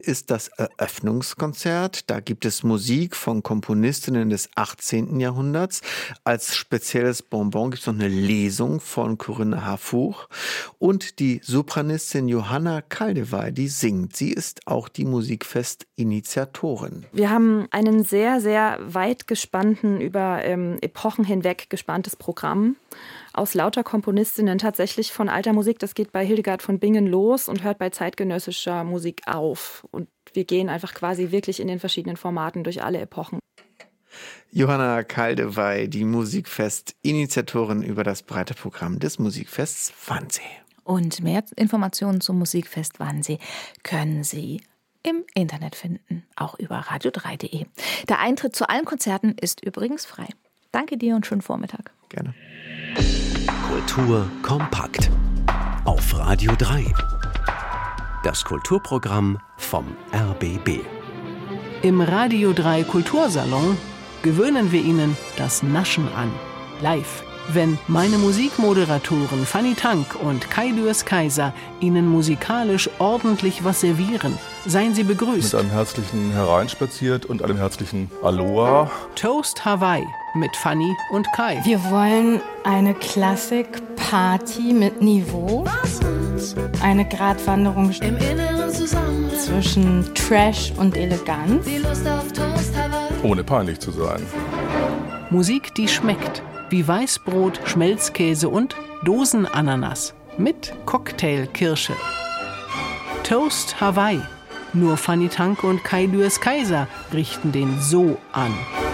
ist das Eröffnungskonzert. Da gibt es Musik von Komponistinnen des 18. Jahrhunderts. Als spezielles Bonbon gibt es noch eine Lesung von Corinna Harfouch. Und die Sopranistin Johanna Kaldewey, die singt. Sie ist auch die Musikfest-Initiatorin. Wir haben einen sehr, sehr weit gespannten, über Epochen hinweg gespanntes Programm aus lauter Komponistinnen, tatsächlich von alter Musik. Das geht bei Hildegard von Bingen los und hört bei zeitgenössischer Musik auf. Und wir gehen einfach quasi wirklich in den verschiedenen Formaten durch alle Epochen. Johanna Kaldewey, die Musikfest-Initiatorin über das breite Programm des Musikfests Wannsee. Und mehr Informationen zum Musikfest Wannsee können Sie im Internet finden, auch über radio3.de. Der Eintritt zu allen Konzerten ist übrigens frei. Danke dir und schönen Vormittag. Gerne. Kultur kompakt auf Radio 3. Das Kulturprogramm vom RBB. Im Radio 3 Kultursalon gewöhnen wir Ihnen das Naschen an. Live. Wenn meine Musikmoderatoren Fanny Tank und Kai Dürrs-Kaiser Ihnen musikalisch ordentlich was servieren, seien Sie begrüßt. Mit einem herzlichen Hereinspaziert und einem herzlichen Aloha. Toast Hawaii mit Fanny und Kai. Wir wollen eine Klassik-Party mit Niveau. Eine Gratwanderung im Inneren zwischen Trash und Eleganz. Die Lust auf Toast Hawaii. Ohne peinlich zu sein. Musik, die schmeckt. Wie Weißbrot, Schmelzkäse und Dosenananas mit Cocktailkirsche. Toast Hawaii. Nur Fanny Tank und Kai Dürrs-Kaiser richten den so an.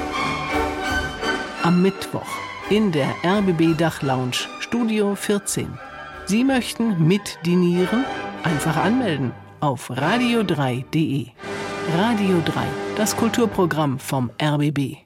Am Mittwoch in der RBB Dachlounge, Studio 14. Sie möchten mitdinieren? Einfach anmelden auf radio3.de. Radio 3, das Kulturprogramm vom RBB.